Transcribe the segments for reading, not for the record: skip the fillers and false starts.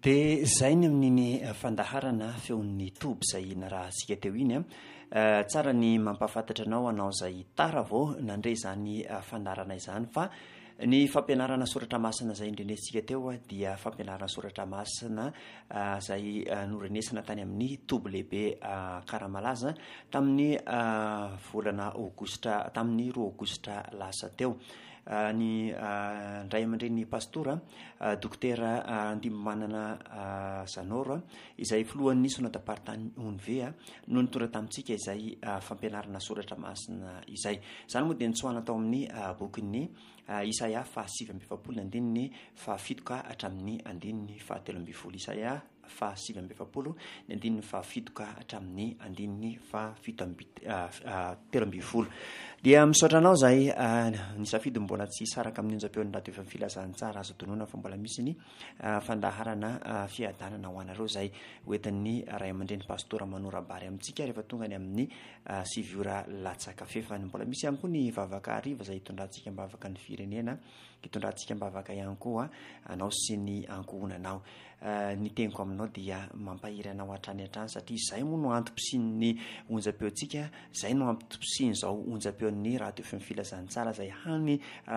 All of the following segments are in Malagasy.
Dia izay ny amin'iny fandaharana feon'ny toby izay narahantsika teo iny tsara ny mampahafantatra anao izay tara vao nandray izany fandarana izany fa ny fampianarana soratra masina izay indrenesika teo dia fampianarana soratra masina izay norenesana tany amin'ny toby lehibe Karamalaza tamin'ny volana Aogositra tamin'ny 2 Aogositra lasa teo. Ny ndray aman-dren'ny pastora dokotera Andimimanana Zanoro izay filohan'ny sonadapartany ONV no nitondra tamintsika izay fampianarana soratra masina izay. Izany moa dia nitsoahana tao amin'ny bokin'ny Isaia 7:7 fahafitoka hatramin'ny 7:10 Isaia 7:7 ny 7:7 hatramin'ny 7:13 dia misaotra anao izay nisafidy mbola tsy saraka amin'ny onjam-peon'ny radio efa filazantsara azo donona fa mbola misy ny fandaharana fiadanana ho anareo izay hoentin'ny ray aman-dren'ny pastora Manorabary amintsika rehefa tonga ny amin'ny 7 latsaka fefany. Mbola misy ihany koa ny vavaka hariva izay hitondrantsika mbavaka ny firenena, hitondrantsika mbavaka ihany koa anao sy ny ankohonanao. Ny teniko aminao dia mampahiry anao hatrany hatrany satria izay moa no antom-pisian'ny onjam-peontsika, izay no antom-pisiany izao onjam-peon'ny radio fm filazantsara izay hany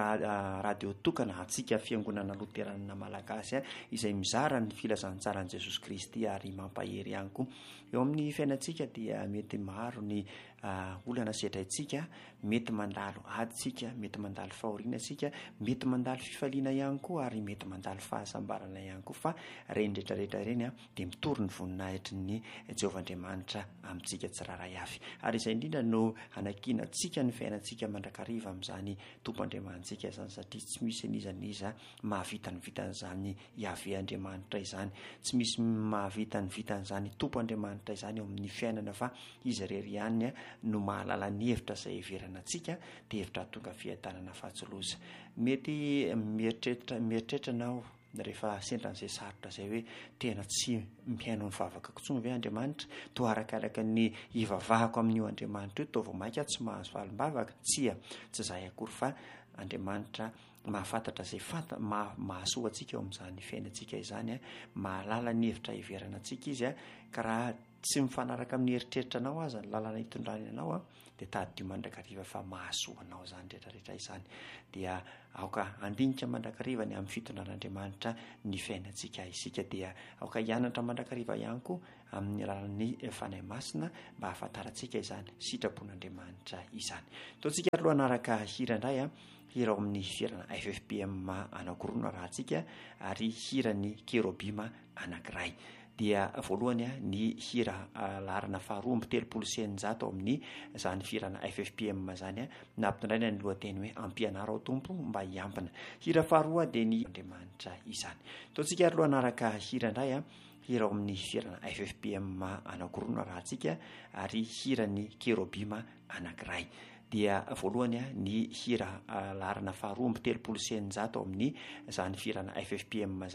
radio tokana antsika fiangonana loterana malagasy izay mizara ny filazantsara an'i Jesosy Kristy ary mampahery ihany koa. Eo amin'ny fiainantsika dia mety maro ny olana sedraitsika, mety mandalo aditsika, mety mandalo fahorianasika, mety mandalo fifaliana ihany koa ary mety mandalo fahasambarana ihany koa fa reny rehetrarehetra reny dia mitory ny voninahitry ny Jehovahandriamanitra amintsika tsiraray avy. Ary izay indrindra no anakinantsika ny fiainantsika mandrakariva amin'izany tompoandriamantsika izany satria tsy misy an'izaniza mahavita ny vitan'izany Yahvé Andriamanitra izany, tsy misy mahavita ny vitan'izany tompoandriamanitra izany eo amin'ny fiainana fa izy rery ihany no mahalala ny hevitra izay heverana antsika dia hevitra tonga fiadanana fahatsoloza. Mety mieritreritra anao rehefa sendran'izay sarotra izay hoe tena tsy mihaino ny vavakako intsony ve Andriamanitra, toa arakaraka ny ivavahako amin'io Andriamanitra io toa vao mainka tsy mahazo valim-bavaka, tsy izay akory fa Andriamanitra mahafantatra izay mahasoa antsika eo amin'izany fiainantsika izany mahalala ny hevitra heverana antsika izy ka raha tsy mifanaraka amin'ny heritreritra anao aza ny lalana hitondrany anao dia tadidio mandrakariva fa mahasoa anao izany rehetrarehetra izany. Dia aoka andinika mandrakariva ny amin'ny fitondran'Andriamanitra ny fiainantsika isika, dia aoka hianatra mandrakariva ihany koa amin'ny alalan'ny fanahy masina mba hahafantarantsika izany sitrapon'Andriamanitra izany. Taontsika aloha anaraka hira indray hira ao amin'ny firana FFPM anakoroana raha antsika ary hirany Kerobima anankiray. Dia voalohany ny hira laharana faharoa amby 30 ao amin'ny izany firana FFPM izany nampitondraina ny lohateny hoe ampianara ao tompo mba hiampina. Hira faharoa dia ny Andriamanitra izany. Taontsika aloha anaraka hira indray hira ao amin'ny firana FFPM anakoroana raha antsika ary hirany Kerobima anankiray. Dia voalohany ny hira laharana faharoa amby 30 ao amin'ny izany firana FFPM